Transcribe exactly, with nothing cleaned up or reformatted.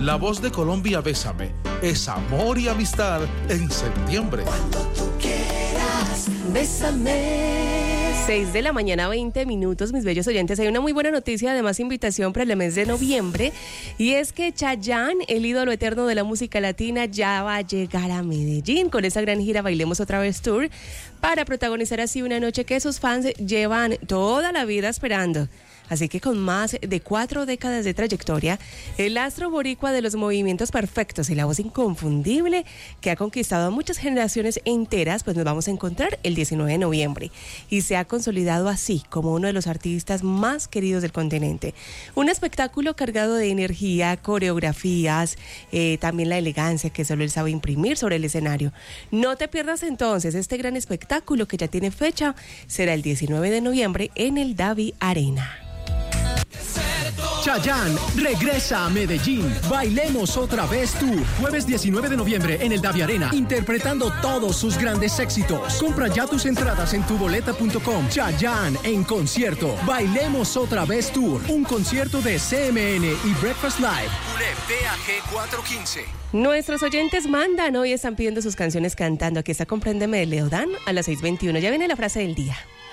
La Voz de Colombia, Bésame, es amor y amistad en septiembre. Cuando tú quieras, bésame. seis de la mañana, veinte minutos, mis bellos oyentes. Hay una muy buena noticia, además invitación para el mes de noviembre, y es que Chayanne, el ídolo eterno de la música latina, ya va a llegar a Medellín con esa gran gira Bailemos Otra Vez Tour, para protagonizar así una noche que sus fans llevan toda la vida esperando. Así que con más de cuatro décadas de trayectoria, el astro boricua de los movimientos perfectos y la voz inconfundible que ha conquistado a muchas generaciones enteras, pues nos vamos a encontrar el diecinueve de noviembre. Y se ha consolidado así como uno de los artistas más queridos del continente. Un espectáculo cargado de energía, coreografías, eh, también la elegancia que solo él sabe imprimir sobre el escenario. No te pierdas entonces este gran espectáculo que ya tiene fecha. Será el diecinueve de noviembre en el Davi Arena. Chayanne regresa a Medellín. Bailemos Otra Vez Tour. Jueves diecinueve de noviembre en el Davi Arena, interpretando todos sus grandes éxitos. Compra ya tus entradas en tuboleta punto com. Chayanne en concierto. Bailemos Otra Vez Tour. Un concierto de C M N y Breakfast Live. U N E P A G cuatrocientos quince. Nuestros oyentes mandan, hoy están pidiendo sus canciones cantando. Aquí está Compréndeme de Leodán a las seis veintiuno. Ya viene la frase del día.